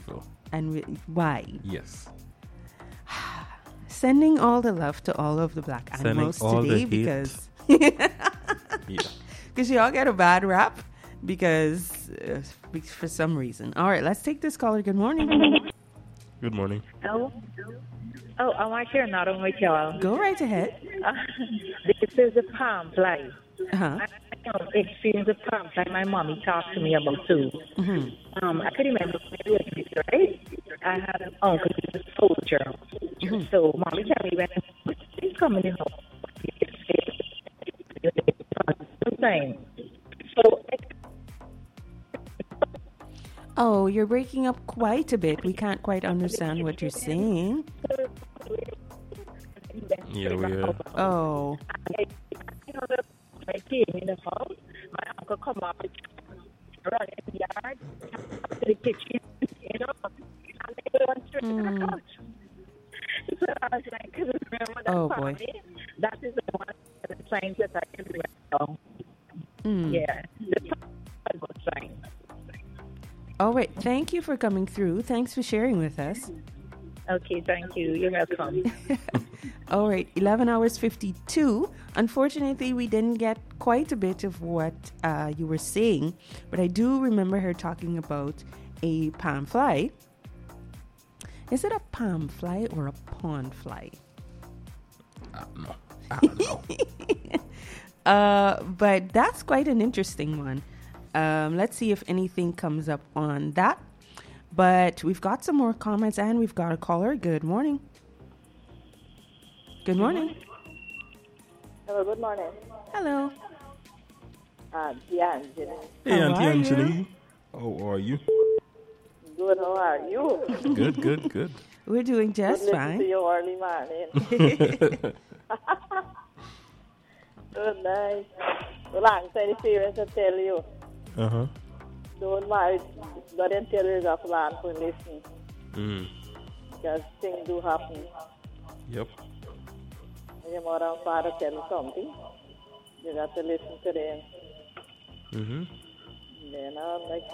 evil. And why? Yes. Sending all the love to all of the black animals today because because y'all get a bad rap because for some reason. All right, let's take this caller. Good morning. Good morning. Oh, am I here now? I'm with y'all. Go right ahead. This is the palm fly. Uh-huh. I experienced the palm fly. My mommy talked to me about too. Mm-hmm. I can remember when I was little, right? I had an uncle who was a soldier. Mm-hmm. So mommy told me when he's coming in home, sometimes. So. Oh, you're breaking up quite a bit. We can't quite understand what you're saying. Yeah, we are. Oh. I came in the house. My uncle come up, run in the yard, to the kitchen, you know, and they went straight to the couch. So I was like, I couldn't remember that family. Boy. That is the one of the signs that I can remember. Yeah, the good sign. All right, thank you for coming through. Thanks for sharing with us. Okay, thank you. You're welcome. All right, 11 hours 52. Unfortunately, we didn't get quite a bit of what you were saying, but I do remember her talking about a palm fly. Is it a palm fly or a pond fly? I don't know. But that's quite an interesting one. Let's see if anything comes up on that. But we've got some more comments and we've got a caller. Good morning. Good morning. Hello, good morning. Hello. Auntie Angeline. Hey, Auntie Angeline. How are you? Good, how are you? Good. We're doing just fine. To you early morning. Good night. Long time experience to tell you. Uh-huh. Don't mind. Don't tell you that plan for listening. Because things do happen. Yep. When your mother and father tell you something, you got to listen to them. Mm-hmm. Then I'll make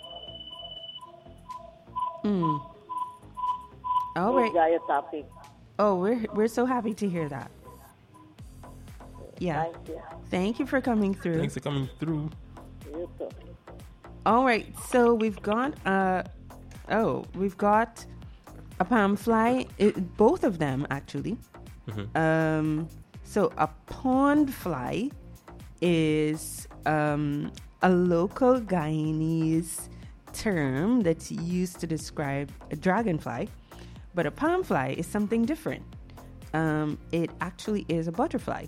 now. All right. Got your topic. Oh, we're so happy to hear that. Yeah. Thank you. Thank you for coming through. Thanks for coming through. You too. All right. So we've got we've got a palm fly. Both of them actually. Mm-hmm. So a pond fly is a local Guyanese term that's used to describe a dragonfly, but a palm fly is something different. It actually is a butterfly.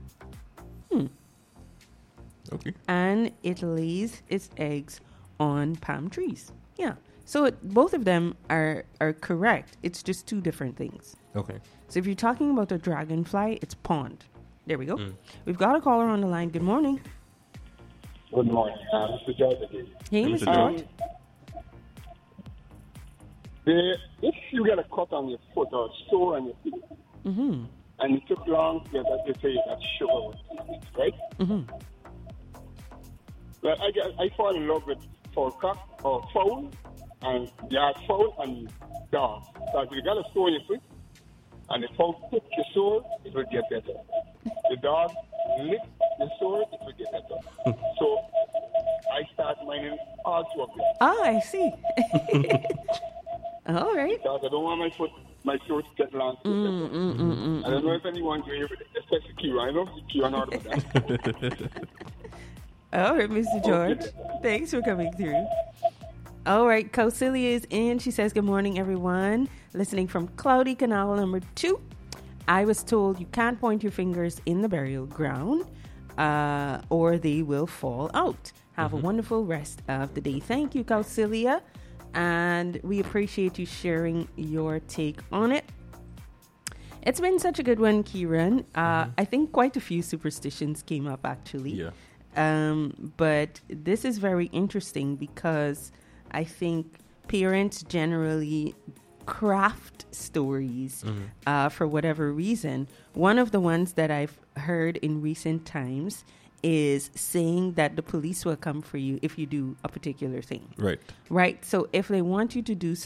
Okay. And it lays its eggs on palm trees. Yeah. So both of them are correct. It's just two different things. Okay. So if you're talking about a dragonfly, it's pond. There we go. We've got a caller on the line. Good morning. Good morning. Mr. George again. Hey, Mr. George. If you get a cut on your foot or a sore on your feet, and it took long to get that, they say that's sugar, right? Well, I fall in love with fowl and yard fowl and dog. So if you got a sore on your foot and the fowl took your sore, it will get better. The dog lick the sore, it will get better. So I start mining all two of them. Oh, I see. All right. Because I don't want my sore to get long. I don't know if anyone can hear it, especially Kira. I know Kira know about that. All right, Mr. George. Thanks for coming through. All right, Kausilia is in. She says, good morning, everyone. Listening from Cloudy Canal number 2. I was told you can't point your fingers in the burial ground or they will fall out. Have a wonderful rest of the day. Thank you, Kausilia. And we appreciate you sharing your take on it. It's been such a good one, Kieran. I think quite a few superstitions came up, actually. Yeah. But this is very interesting because I think parents generally craft stories for whatever reason. One of the ones that I've heard in recent times is saying that the police will come for you if you do a particular thing. Right. Right. So if they want you to do